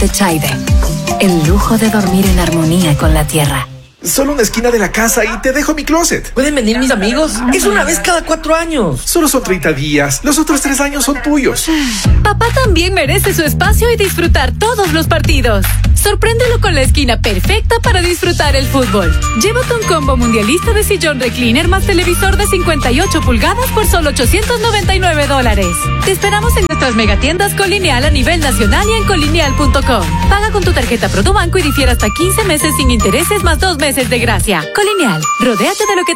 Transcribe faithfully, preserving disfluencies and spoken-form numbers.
Techaide. El lujo de dormir en armonía con la tierra. Solo una esquina de la casa y te dejo mi closet. ¿Pueden venir mis amigos? Es una vez cada cuatro años. Solo son treinta días. Los otros tres años son tuyos. Papá también merece su espacio y disfrutar todos los partidos. Sorpréndelo con la esquina perfecta para disfrutar el fútbol. Llévate un combo mundialista de sillón recliner más televisor de cincuenta y ocho pulgadas por solo ochocientos noventa y nueve dólares. Te esperamos en nuestras megatiendas Colineal a nivel nacional y en colineal punto com. Paga con tu tarjeta ProduBanco y difiere hasta quince meses sin intereses más dos meses de gracia. Colineal, rodéate de lo que